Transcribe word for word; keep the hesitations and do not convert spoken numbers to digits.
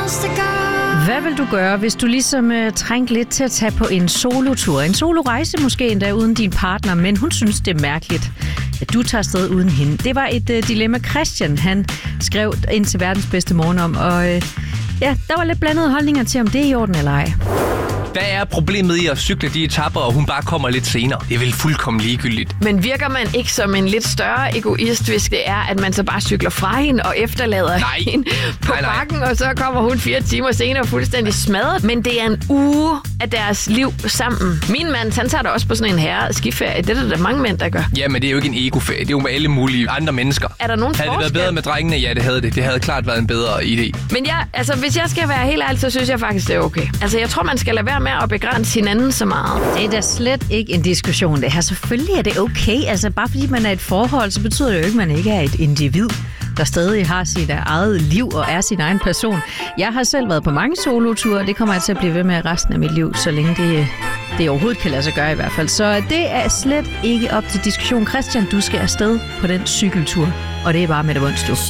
Hvad vil du gøre, hvis du ligesom uh, trængte lidt til at tage på en solotur? En solorejse måske endda uden din partner, men hun synes, det er mærkeligt, at du tager afsted uden hende. Det var et uh, dilemma, Christian han skrev ind til Verdens Bedste Morgen om, og uh, ja, der var lidt blandede holdninger til, om det er i orden eller ej. Hvad er problemet i at cykle de etapper, og hun bare kommer lidt senere? Det er vel fuldkommen ligegyldigt. Men virker man ikke som en lidt større egoist, hvis det er, at man så bare cykler fra hende og efterlader nej. hende på nej, nej. bakken, og så kommer hun fire timer senere fuldstændig smadret? Men det er en uge af deres liv sammen. Min mand, han tager da også på sådan en herre skiferie. Det er der, der mange mænd, der gør. Ja, men det er jo ikke en egoferie. Det er jo med alle mulige andre mennesker. Er der nogen Havde forskel? det været bedre med drengene? Ja, det havde det. Det havde klart været en bedre idé. Men ja, altså, hvis jeg skal være helt ærlig, så synes jeg faktisk, det er okay. Altså, jeg tror, man skal lade være med at begrænse hinanden så meget. Det er da slet ikke en diskussion, det her. Selvfølgelig er det okay. Altså, bare fordi man er et forhold, så betyder det jo ikke, at man ikke er et individ, der stadig har sit eget liv og er sin egen person. Jeg har selv været på mange soloture, og det kommer jeg til at blive ved med resten af mit liv, så længe det, det overhovedet kan lade sig gøre i hvert fald. Så det er slet ikke op til diskussion. Christian, du skal afsted på den cykeltur, og det er bare med det vunds, du.